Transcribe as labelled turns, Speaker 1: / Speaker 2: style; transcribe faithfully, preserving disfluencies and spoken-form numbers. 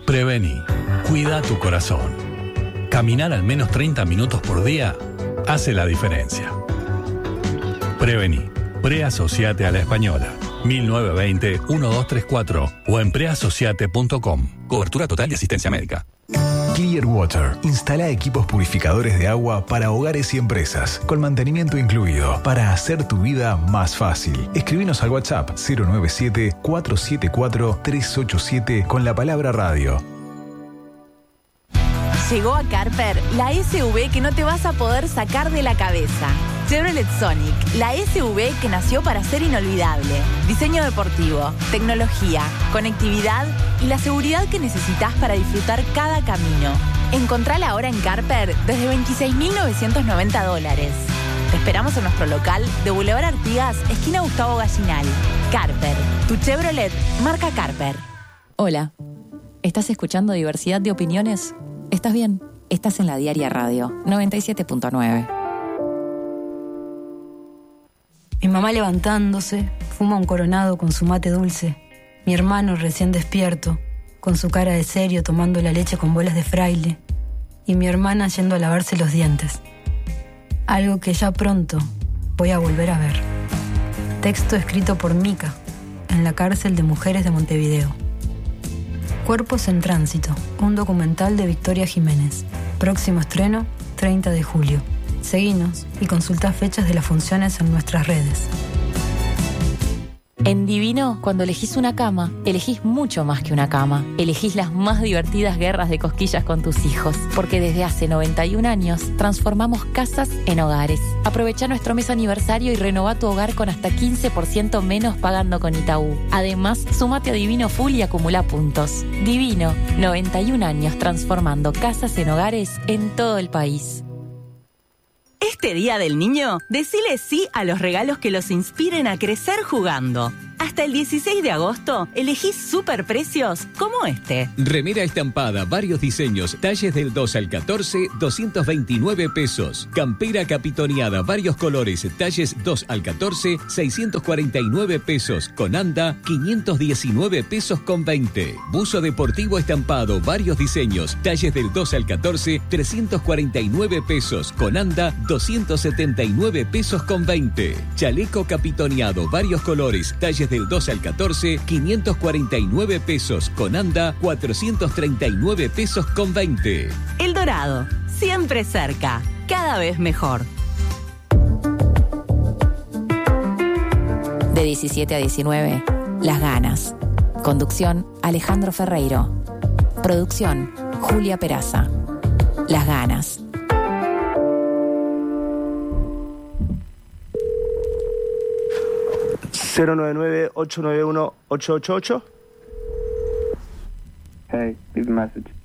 Speaker 1: Prevení. Cuida tu corazón. Caminar al menos treinta minutos por día hace la diferencia. Prevení. Preasociate a la Española. mil novecientos veinte, doce treinta y cuatro o en preasociate punto com. Cobertura total de asistencia médica.
Speaker 2: Clearwater instala equipos purificadores de agua para hogares y empresas, con mantenimiento incluido, para hacer tu vida más fácil. Escribinos al WhatsApp cero nueve siete, cuatro siete cuatro, tres ocho siete con la palabra radio.
Speaker 3: Llegó a Carper la S U V que no te vas a poder sacar de la cabeza. Chevrolet Sonic, la S U V que nació para ser inolvidable. Diseño deportivo, tecnología, conectividad y la seguridad que necesitas para disfrutar cada camino. Encontrala ahora en Carper desde veintiséis mil novecientos noventa dólares. Te esperamos en nuestro local de Boulevard Artigas, esquina Gustavo Gallinal. Carper, tu Chevrolet, marca Carper.
Speaker 4: Hola, ¿estás escuchando Diversidad de Opiniones? ¿Estás bien? Estás en la Diaria Radio, noventa y siete punto nueve.
Speaker 5: Mi mamá levantándose, fuma un coronado con su mate dulce. Mi hermano recién despierto, con su cara de serio tomando la leche con bolas de fraile. Y mi hermana yendo a lavarse los dientes. Algo que ya pronto voy a volver a ver. Texto escrito por Mica, en la cárcel de mujeres de Montevideo. Cuerpos en Tránsito, un documental de Victoria Jiménez. Próximo estreno, treinta de julio. Seguinos y consulta fechas de las funciones en nuestras redes.
Speaker 4: En Divino, cuando elegís una cama, elegís mucho más que una cama. Elegís las más divertidas guerras de cosquillas con tus hijos, porque desde hace noventa y un años transformamos casas en hogares. Aprovecha nuestro mes aniversario y renová tu hogar con hasta quince por ciento menos pagando con Itaú. Además, sumate a Divino Full y acumula puntos. Divino, noventa y un años transformando casas en hogares en todo el país.
Speaker 3: Este Día del Niño, decile sí a los regalos que los inspiren a crecer jugando. Hasta el dieciséis de agosto, elegís superprecios como este.
Speaker 6: Remera estampada, varios diseños, talles del dos al catorce, doscientos veintinueve pesos. Campera capitoneada, varios colores, talles dos al catorce, seiscientos cuarenta y nueve pesos. Con anda, quinientos diecinueve pesos con veinte. Buzo deportivo estampado, varios diseños, talles del dos al catorce, trescientos cuarenta y nueve pesos. Con anda, doscientos setenta y nueve pesos con veinte. Chaleco capitoneado, varios colores, talles del dos al catorce, quinientos cuarenta y nueve pesos. Con anda, cuatrocientos treinta y nueve pesos con veinte.
Speaker 3: El Dorado, siempre cerca, cada vez mejor.
Speaker 4: De diecisiete a diecinueve, Las Ganas. Conducción, Alejandro Ferreiro. Producción, Julia Peraza. Las Ganas.
Speaker 7: cero nueve nueve, ocho nueve uno, ocho ocho ocho.
Speaker 8: Hey, leave a message.